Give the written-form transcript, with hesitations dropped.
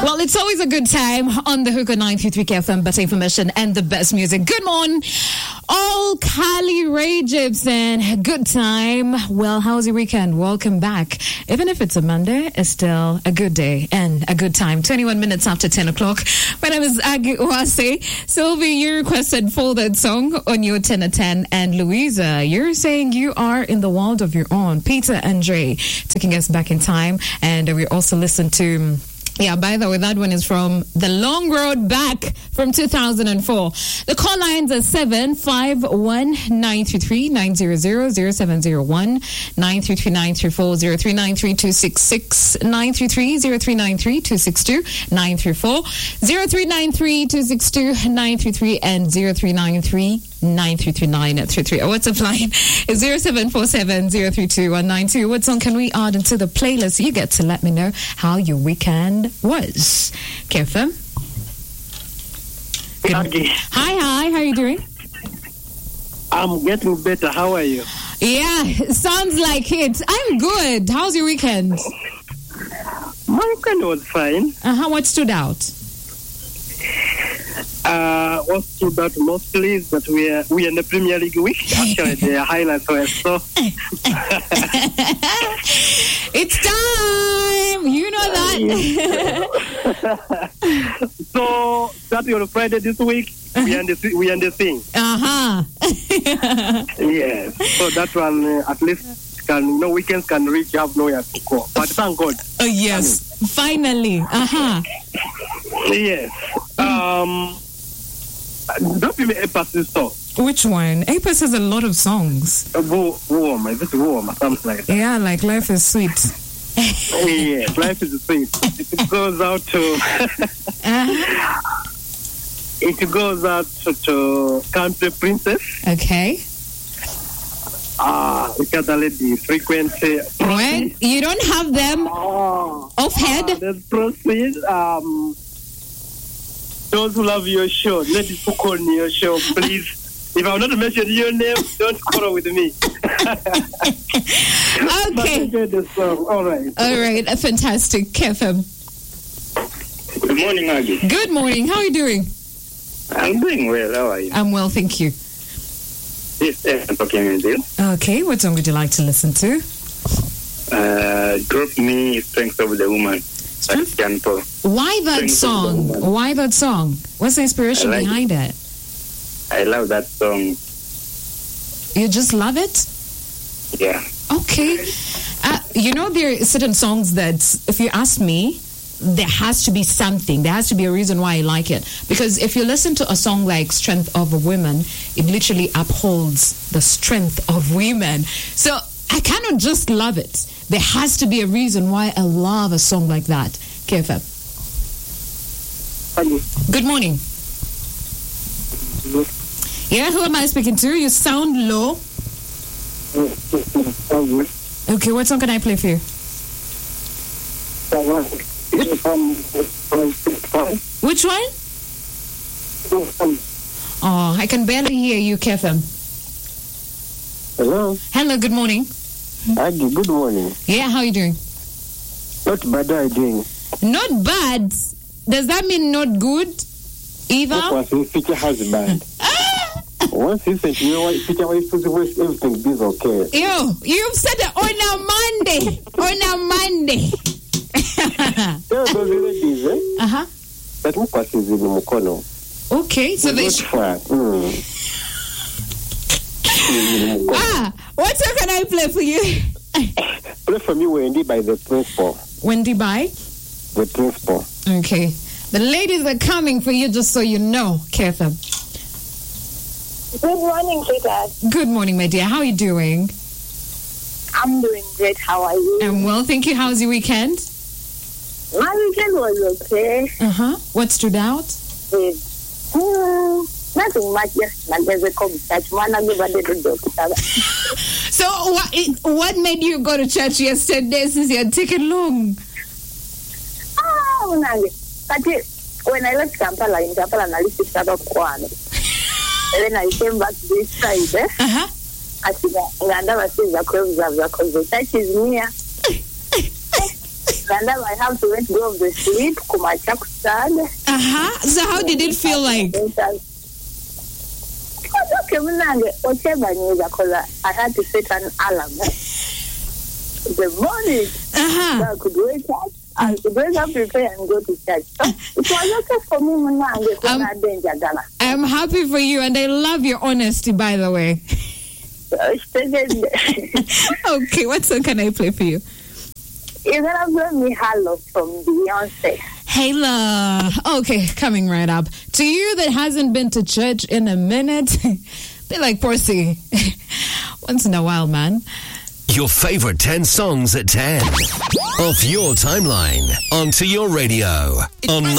Well, it's always a good time on the Hook on 933 KFM, better information and the best music. Good morning, all Kali Ray Gibson. Good time. Well, how's your weekend? Welcome back. Even if it's a Monday, it's still a good day and a good time. 21 minutes after 10 o'clock. My name is Agi Oase. Sylvie, you requested For That Song on your 10 at 10. And Louisa, you're saying you are in the world of your own. Peter and Dre taking us back in time. And we also listened to... Yeah, by the way, that one is from The Long Road Back from 2004. The call lines are 751-933-900-07901-933-934-0393266-934-0393262-933 and 0393-933-933. What's up line is 0747-032-192. What song can we add into the playlist? You get to let me know how your weekend was. KFM. Hi, how are you doing? I'm getting better. How are you? Yeah, sounds like it. I'm good. How's your weekend? My weekend was fine. What stood out? What stood out mostly is that we are in the Premier League week. Actually, the highlights were so. It's time. You know that. So starting on Friday this week, we are in the thing. Yes. So that one at least weekends can reach. Have nowhere to go. But thank God. Oh yes, finally. Yes. Don't give me Apis' song. Which one? Apis has a lot of songs. Warm. Is it warm or something like that? Yeah, like Life is Sweet. Yes, Life is sweet. It goes out to it goes out to Country Princess. Okay. Which other lady? Frequency. When you don't have them offhand. Let's proceed. Those who love your show, let it book on your show, please. If I'm not mentioning your name, don't quarrel with me. Okay. All right. Fantastic. KFM. Good morning, Maggie. Good morning. How are you doing? I'm doing well. How are you? I'm well, thank you. Yes, I'm talking with you. Okay, what song would you like to listen to? Drop Me Strength of the Woman. Why that song? Why that song? What's the inspiration behind it? I love that song. You just love it? Yeah. Okay. There are certain songs that, if you ask me, there has to be something. There has to be a reason why I like it. Because if you listen to a song like Strength of a Woman, it literally upholds the strength of women. So I cannot just love it. There has to be a reason why I love a song like that. KFM. Hello. Good morning. Hello. Yeah, who am I speaking to? You sound low. Okay, what song can I play for you? Which one? Oh, I can barely hear you, KFM. Hello. Hello, good morning. Agi, good morning. Yeah, how are you doing? Not bad, how are you doing? Not bad. Does that mean not good either? Once feature husband. Once you say feature everything is okay. You've said it on a Monday. Those ladies, But what is in Mukono? Okay, so they what song can I play for you? Play for me Wendy by The Principal. Wendy by? The Principal. Okay. The ladies are coming for you, just so you know, KFM. Good morning, Peter. Good morning, my dear. How are you doing? I'm doing great. How are you? I'm well, thank you. How's your weekend? My weekend was okay. What stood out? Nothing much. Just like there's a So what made you go to church yesterday since you had taken long? But when I left Kampala, I lived at Kwan. And then I came back this Friday. I think Nganda was the church is near. And then I have to let go of the sleep, kumachakustad. So how did it feel like? I had to set an alarm. The morning, I could wake up. I could wake up, prepare, and go to church. So it was okay for me. I'm happy for you, and I love your honesty, by the way. Okay, what song can I play for you? You're going to play me Hello from Beyonce. Halo. Okay, coming right up. To you that hasn't been to church in a minute, be like Percy. Once in a while, man. Your favorite 10 songs at 10. Off your timeline, onto your radio. On